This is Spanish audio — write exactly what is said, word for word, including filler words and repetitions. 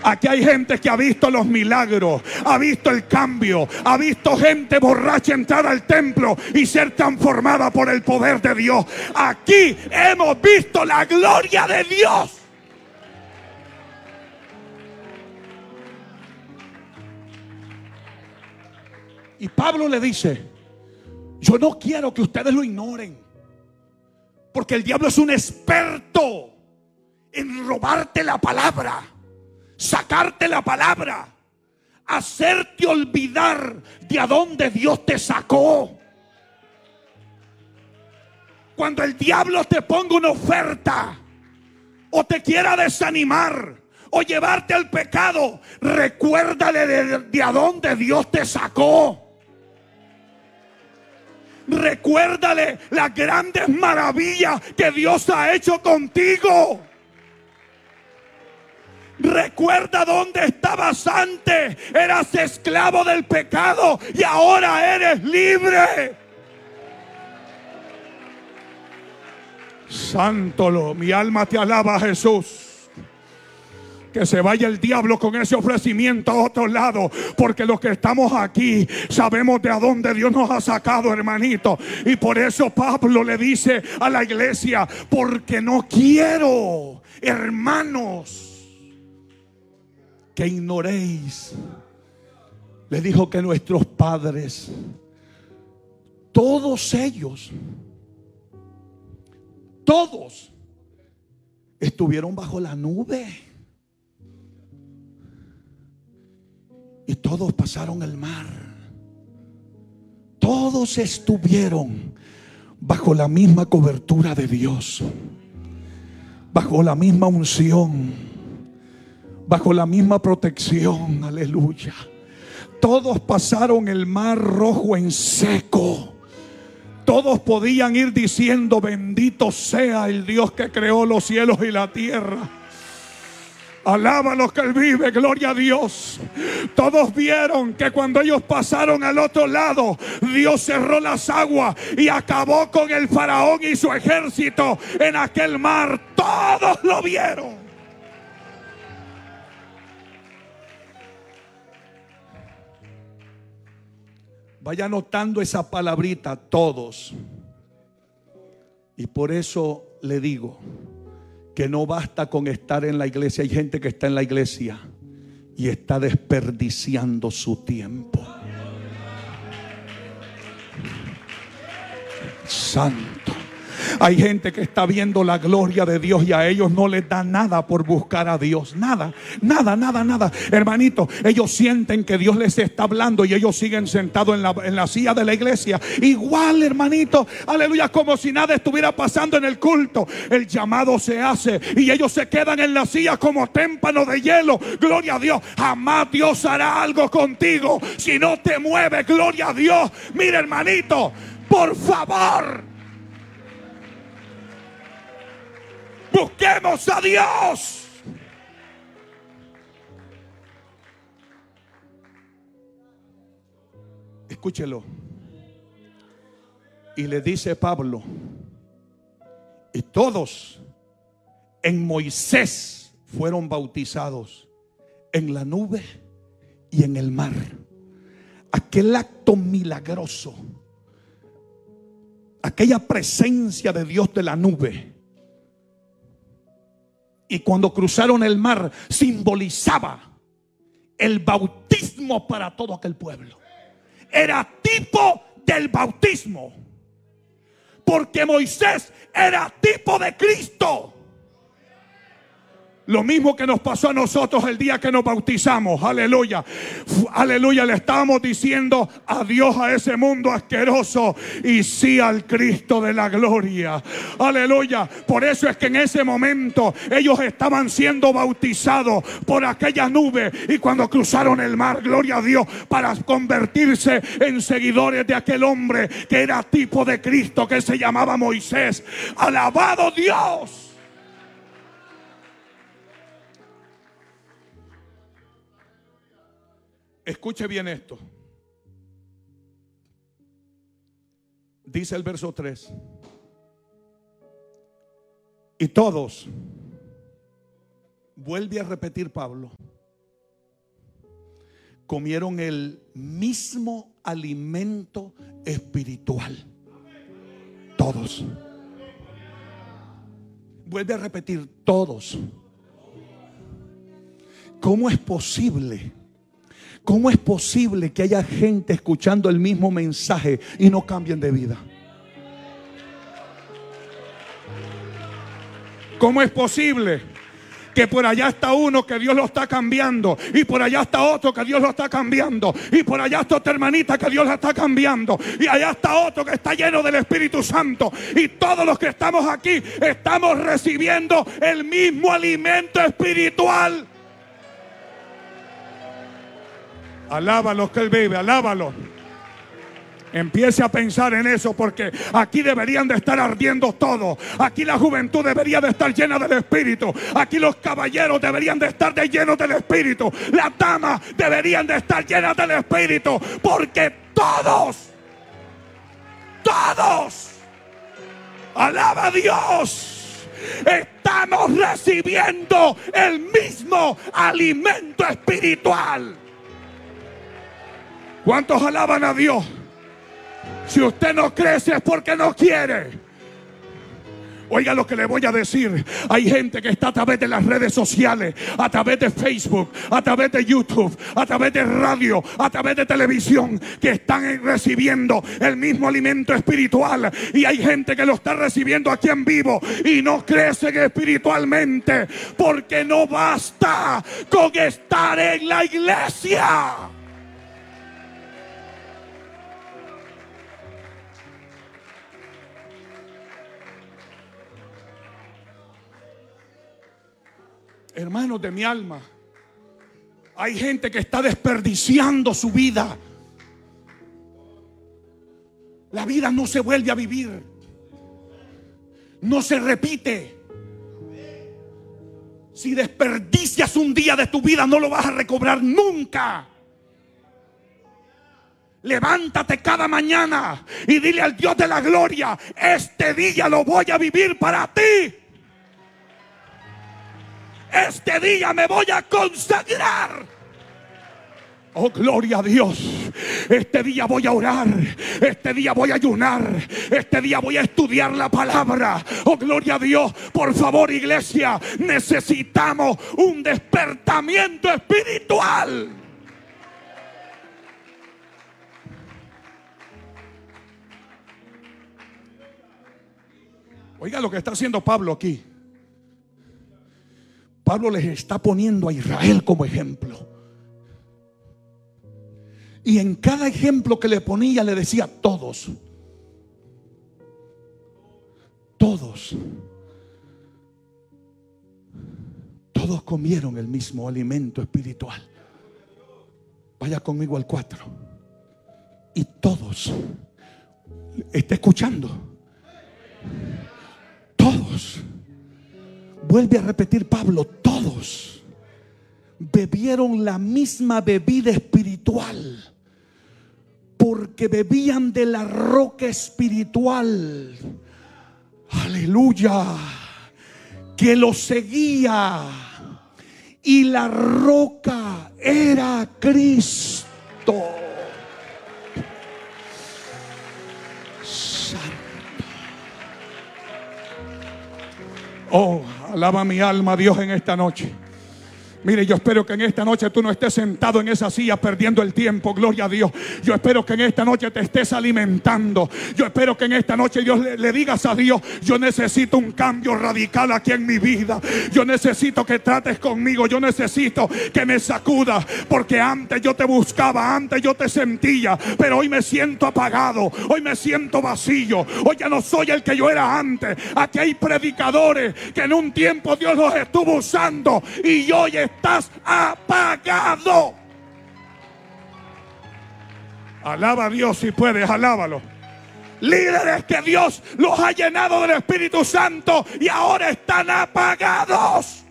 Aquí hay gente que ha visto los milagros, ha visto el cambio, ha visto gente borracha entrar al templo y ser transformada por el poder de Dios. Aquí hemos visto la gloria de Dios. Y Pablo le dice: yo no quiero que ustedes lo ignoren, porque el diablo es un experto en robarte la palabra, sacarte la palabra, hacerte olvidar de a dónde Dios te sacó. Cuando el diablo te ponga una oferta o te quiera desanimar o llevarte al pecado, recuérdale de, de a dónde Dios te sacó. Recuérdale las grandes maravillas que Dios ha hecho contigo. Recuerda dónde estabas antes. Eras esclavo del pecado y ahora eres libre. Santo, lo, mi alma te alaba, Jesús. Que se vaya el diablo con ese ofrecimiento a otro lado, porque los que estamos aquí sabemos de a dónde Dios nos ha sacado, hermanito. Y por eso Pablo le dice a la iglesia: porque no quiero, hermanos, que ignoréis. Le dijo que nuestros padres, todos ellos, todos estuvieron bajo la nube. Y todos pasaron el mar. Todos estuvieron bajo la misma cobertura de Dios, bajo la misma unción, bajo la misma protección. Aleluya. Todos pasaron el mar rojo en seco. Todos podían ir diciendo: bendito sea el Dios que creó los cielos y la tierra. Alábalo que Él vive, gloria a Dios. Todos vieron que cuando ellos pasaron al otro lado, Dios cerró las aguas y acabó con el faraón y su ejército en aquel mar. Todos lo vieron. Vaya anotando esa palabrita, todos. Y por eso le digo que no basta con estar en la iglesia. Hay gente que está en la iglesia y está desperdiciando su tiempo. Santo. Hay gente que está viendo la gloria de Dios y a ellos no les da nada por buscar a Dios. Nada, nada, nada, nada. Hermanito, ellos sienten que Dios les está hablando y ellos siguen sentados en la, en la silla de la iglesia. Igual, hermanito, aleluya, como si nada estuviera pasando en el culto. El llamado se hace y ellos se quedan en la silla como témpano de hielo. Gloria a Dios. Jamás Dios hará algo contigo si no te mueve. Gloria a Dios. Mira, hermanito, por favor, busquemos a Dios. Escúchelo. Y le dice Pablo: y todos en Moisés fueron bautizados, en la nube y en el mar. Aquel acto milagroso, aquella presencia de Dios de la nube, y cuando cruzaron el mar, simbolizaba el bautismo para todo aquel pueblo. Era tipo del bautismo, porque Moisés era tipo de Cristo. Lo mismo que nos pasó a nosotros el día que nos bautizamos. Aleluya. Aleluya. Le estábamos diciendo adiós a ese mundo asqueroso y sí al Cristo de la gloria. Aleluya. Por eso es que en ese momento ellos estaban siendo bautizados por aquella nube. Y cuando cruzaron el mar, gloria a Dios, para convertirse en seguidores de aquel hombre que era tipo de Cristo, que se llamaba Moisés. Alabado Dios. Escuche bien esto. Dice el verso tres: y todos, vuelve a repetir Pablo, comieron el mismo alimento espiritual. Todos. Vuelve a repetir, todos. ¿Cómo es posible? ¿Cómo es posible que haya gente escuchando el mismo mensaje y no cambien de vida? ¿Cómo es posible que por allá está uno que Dios lo está cambiando, y por allá está otro que Dios lo está cambiando, y por allá está otra hermanita que Dios la está cambiando, y allá está otro que está lleno del Espíritu Santo, y todos los que estamos aquí estamos recibiendo el mismo alimento espiritual? Alábalo que Él vive, alábalo. Empiece a pensar en eso, porque aquí deberían de estar ardiendo todos. Aquí la juventud debería de estar llena del Espíritu. Aquí los caballeros deberían de estar de llenos del Espíritu. Las damas deberían de estar llenas del Espíritu, porque todos, todos, alaba a Dios, estamos recibiendo el mismo alimento espiritual. ¿Cuántos alaban a Dios? Si usted no crece es porque no quiere. Oiga lo que le voy a decir. Hay gente que está a través de las redes sociales, a través de Facebook, a través de YouTube, a través de radio, a través de televisión, que están recibiendo el mismo alimento espiritual. Y hay gente que lo está recibiendo aquí en vivo y no crecen espiritualmente, porque no basta con estar en la iglesia. Hermanos de mi alma, hay gente que está desperdiciando su vida. La vida no se vuelve a vivir, no se repite. Si desperdicias un día de tu vida, no lo vas a recobrar nunca. Levántate cada mañana y dile al Dios de la gloria: este día lo voy a vivir para ti. Este día me voy a consagrar. Oh, gloria a Dios. Este día voy a orar. Este día voy a ayunar. Este día voy a estudiar la palabra. Oh, gloria a Dios. Por favor, iglesia, necesitamos un despertamiento espiritual. Oiga lo que está haciendo Pablo aquí. Pablo les está poniendo a Israel como ejemplo. Y en cada ejemplo que le ponía le decía todos. Todos. Todos comieron el mismo alimento espiritual. Vaya conmigo al cuatro. Y todos. ¿Está escuchando? Todos. Vuelve a repetir Pablo, todos bebieron la misma bebida espiritual, porque bebían de la roca espiritual, aleluya, que los seguía, y la roca era Cristo. Oh, alaba mi alma a Dios en esta noche. Mire, yo espero que en esta noche tú no estés sentado en esa silla perdiendo el tiempo, gloria a Dios. Yo espero que en esta noche te estés alimentando. Yo espero que en esta noche Dios le, le digas a Dios: yo necesito un cambio radical aquí en mi vida. Yo necesito que trates conmigo. Yo necesito que me sacudas, porque antes yo te buscaba, antes yo te sentía, pero hoy me siento apagado, hoy me siento vacío. Hoy ya no soy el que yo era antes. Aquí hay predicadores que en un tiempo Dios los estuvo usando y hoy estás apagado. Alaba a Dios si puedes, alábalo. Líderes que Dios los ha llenado del Espíritu Santo y ahora están apagados.